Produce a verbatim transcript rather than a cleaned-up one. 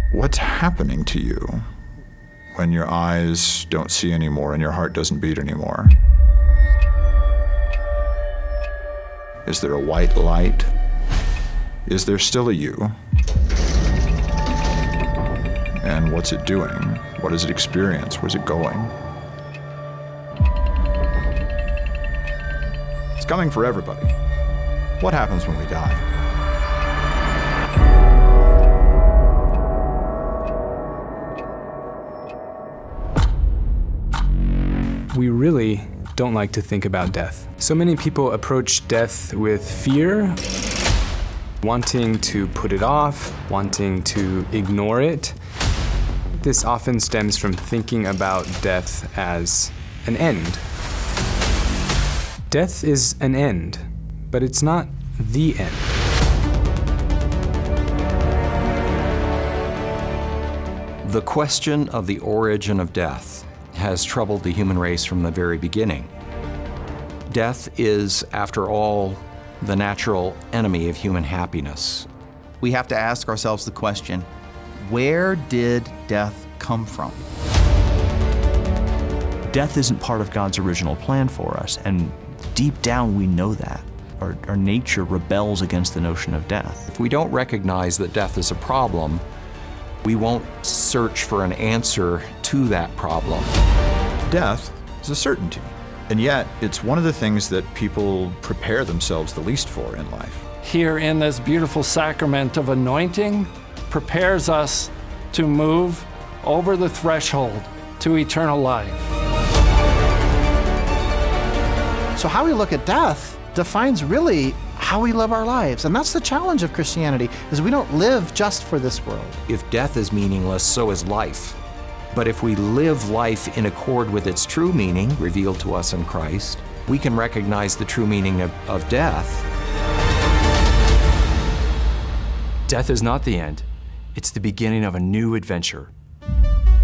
What's happening to you when your eyes don't see anymore and your heart doesn't beat anymore? Is there a white light? Is there still a you? And what's it doing? What does it experience? Where's it going? It's coming for everybody. What happens when we die? We really don't like to think about death. So many people approach death with fear, wanting to put it off, wanting to ignore it. This often stems from thinking about death as an end. Death is an end, but it's not the end. The question of the origin of death has troubled the human race from the very beginning. Death is, after all, the natural enemy of human happiness. We have to ask ourselves the question, where did death come from? Death isn't part of God's original plan for us, and deep down we know that. Our, our nature rebels against the notion of death. If we don't recognize that death is a problem, we won't search for an answer to that problem. Death is a certainty, and yet it's one of the things that people prepare themselves the least for in life. Here in this beautiful sacrament of anointing prepares us to move over the threshold to eternal life. So how we look at death defines really how we live our lives. And that's the challenge of Christianity, is we don't live just for this world. If death is meaningless, so is life. But if we live life in accord with its true meaning, revealed to us in Christ, we can recognize the true meaning of, of death. Death is not the end. It's the beginning of a new adventure.